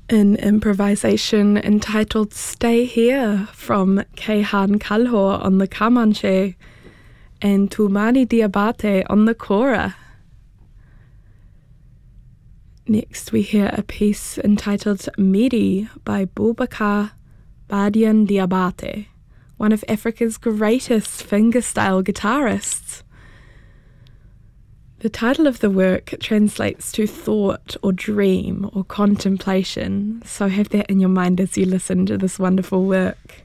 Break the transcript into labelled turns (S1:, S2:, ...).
S1: An improvisation entitled Stay Here from Kehan Kalho on the Kamanche and Tumani Diabate on the kora. Next we hear a piece entitled Midi by Boubacar Badian Diabate, one of Africa's greatest fingerstyle guitarists. The title of the work translates to thought or dream or contemplation, so have that in your mind as you listen to this wonderful work.